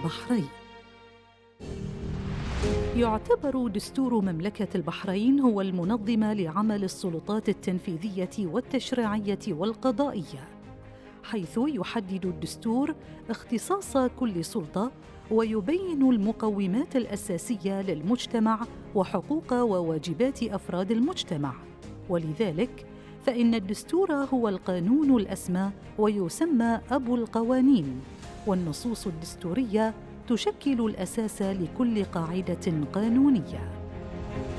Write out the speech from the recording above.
البحرين. يعتبر دستور مملكة البحرين هو المنظم لعمل السلطات التنفيذية والتشريعية والقضائية، حيث يحدد الدستور اختصاص كل سلطة ويبين المقومات الأساسية للمجتمع وحقوق وواجبات أفراد المجتمع. ولذلك فإن الدستور هو القانون الأسمى ويسمى أبو القوانين، والنصوص الدستورية تشكل الأساس لكل قاعدة قانونية.